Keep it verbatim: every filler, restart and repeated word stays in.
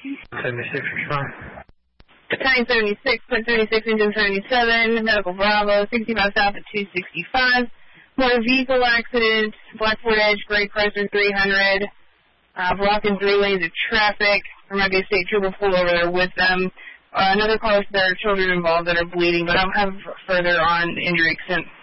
seventy-six, respond. nine seventy-six, point seventy-six, engine seventy-seven, medical Bravo, sixty-five south at two sixty-five. Motor vehicle accident, Blackford Edge, Great Chrysler three hundred, uh, blocking three lanes of traffic. There might be a state trooper pulled over there with them. Uh, another caller said there are children involved that are bleeding, but I don't have further on injury extent.